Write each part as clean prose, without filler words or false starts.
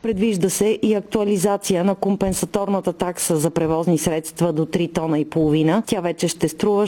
Предвижда се и актуализация на компенсаторната такса за превозни средства до 3 тона и половина. Тя вече ще струва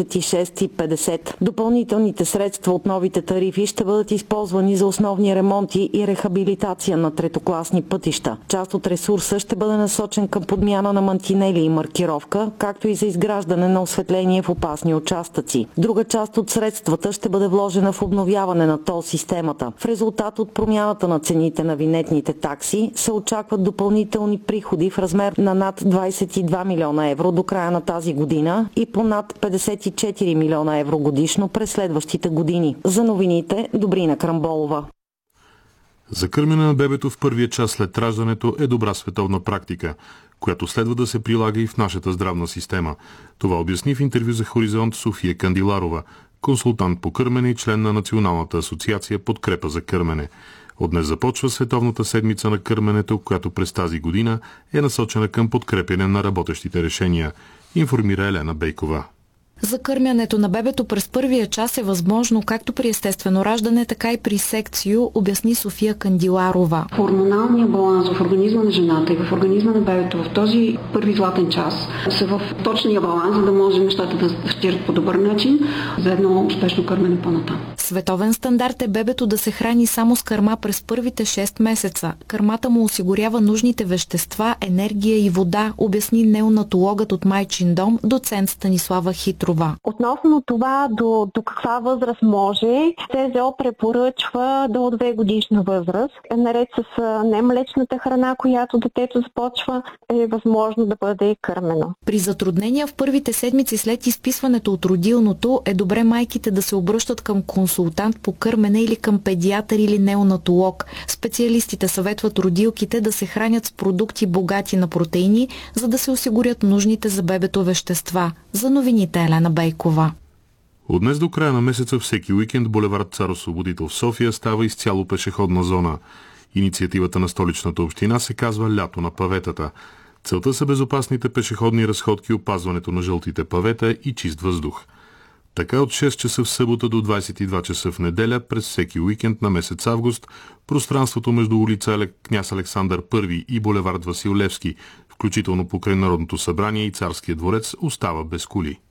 46,50. Допълнителните средства от новите тарифи ще бъдат използвани за основни ремонти и рехабилитация на третокласни пътища. Част от ресурса ще бъде насочен към подмяна на мантинели и маркировка, както и за изграждане на осветление в опасни участъци. Друга част от средствата ще бъде вложена в обновяване на тол системата. В резултат от промяната на цените на винетните такси се очакват допълнителни приходи в размер на над 22 милиона евро до края на тази година и по над 54 милиона евро годишно през следващите години. За новините, Добрина Крамболова. За кърмене на бебето в първия час след раждането е добра световна практика, която следва да се прилага и в нашата здравна система. Това обясни в интервю за Хоризонт София Кандиларова, консултант по кърмене и член на Националната асоциация Подкрепа за кърмене. От днес започва Световната седмица на кърменето, която през тази година е насочена към подкрепяне на работещите решения, информира Елена Бейкова. Закърмянето на бебето през първия час е възможно както при естествено раждане, така и при секцио, обясни София Кандиларова. Хормоналният баланс в организма на жената и в организма на бебето в този първи златен час са в точния баланс, за да може нещата да стират по добър начин за едно успешно кърмене по-натам. Световен стандарт е бебето да се храни само с кърма през първите 6 месеца. Кърмата му осигурява нужните вещества, енергия и вода, обясни неонатологът от Майчин дом, доцент Станислава Хитрова. Относно това до каква възраст може, СЗО препоръчва до 2 годишна възраст. Наред с немлечната храна, която детето започва, е възможно да бъде кърмено. При затруднения в първите седмици след изписването от родилното е добре майките да се обръщат към консултант по кърмене или към педиатър или неонатолог. Специалистите съветват родилките да се хранят с продукти богати на протеини, за да се осигурят нужните за бебето вещества. За новините Елена Бейкова. От днес до края на месеца всеки уикенд булевард Цар Освободител в София става изцяло пешеходна зона. Инициативата на столичната община се казва Лято на паветата. Целта са безопасните пешеходни разходки, опазването на жълтите павета и чист въздух. Така от 6 часа в събота до 22 часа в неделя през всеки уикенд на месец август пространството между улица Княз Александър I и булевард Васил Левски, включително покрай Народното събрание и Царския дворец, остава без коли.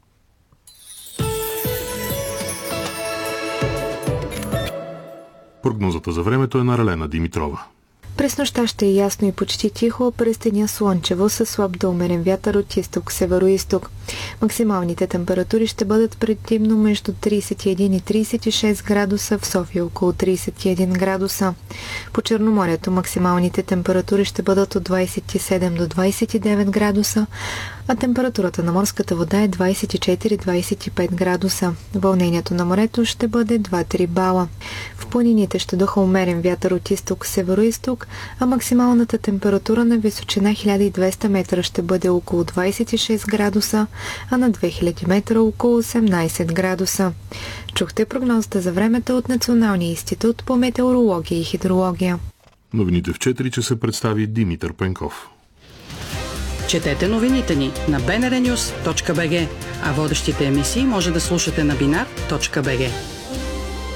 Прогнозата за времето е на Ралена Димитрова. През нощта ще е ясно и почти тихо, през деня слънчево със слаб до умерен вятър от изток, северо-изток. Максималните температури ще бъдат предимно между 31 и 36 градуса, в София около 31 градуса. По Черноморието максималните температури ще бъдат от 27 до 29 градуса, а температурата на морската вода е 24-25 градуса. Вълнението на морето ще бъде 2-3 бала. В планините ще духа умерен вятър от изток, северо-изток, а максималната температура на височина 1200 метра ще бъде около 26 градуса, а на 2000 метра около 18 градуса. Чухте прогнозата за времето от Националния институт по метеорология и хидрология. Новините в 4 часа представи Димитър Пенков. Четете новините ни на bnrnews.bg, а водещите емисии може да слушате на binar.bg.